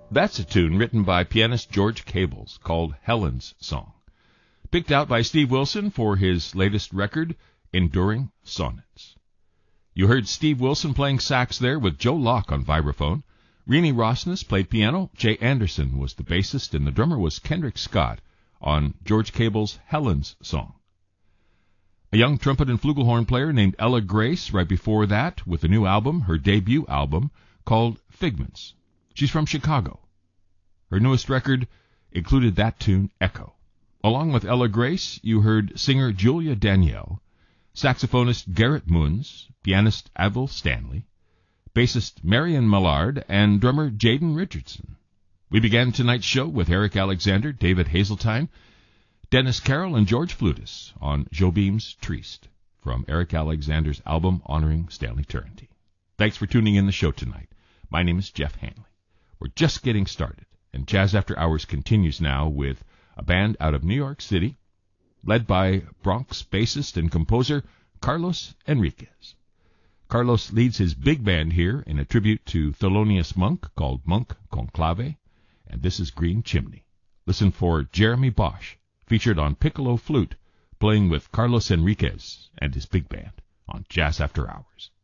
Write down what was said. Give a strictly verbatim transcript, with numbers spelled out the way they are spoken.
That's a tune written by pianist George Cables called Helen's Song, picked out by Steve Wilson for his latest record, Enduring Sonnets. You heard Steve Wilson playing sax there with Joe Locke on vibraphone. Renee Rosnes played piano, Jay Anderson was the bassist, and the drummer was Kendrick Scott on George Cables' Helen's Song. A young trumpet and flugelhorn player named Ella Grace right before that with a new album, her debut album, called Figments. She's from Chicago. Her newest record included that tune, Echo. Along with Ella Grace, you heard singer Julia Danielle, saxophonist Garrett Moons, pianist Avril Stanley, bassist Marion Millard, and drummer Jaden Richardson. We began tonight's show with Eric Alexander, David Hazeltine, Dennis Carroll, and George Flutis on Jobim's Triste from Eric Alexander's album honoring Stanley Turrentine. Thanks for tuning in the show tonight. My name is Jeff Hanley. We're just getting started, and Jazz After Hours continues now with a band out of New York City, led by Bronx bassist and composer Carlos Enriquez. Carlos leads his big band here in a tribute to Thelonious Monk called Monk Conclave, and this is Green Chimney. Listen for Jeremy Bosch, featured on piccolo flute, playing with Carlos Enriquez and his big band on Jazz After Hours.